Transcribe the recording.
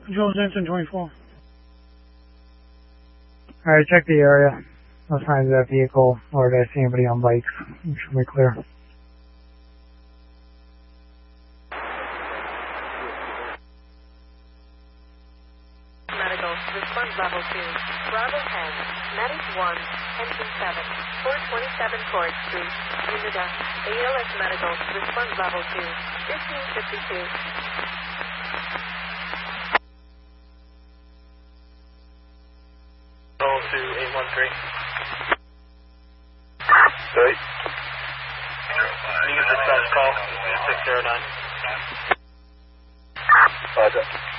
Control Jensen 24. Alright, check the area. No signs of that vehicle, or did I see anybody on bikes? It should be clear. Medical, response level 2. Bravo 10, Medic 1, Engine 7, 427 Court Street, Unida. ALS Medical, response level 2, 1552. Roll to 813. Sorry. Use the call, 609. Roger.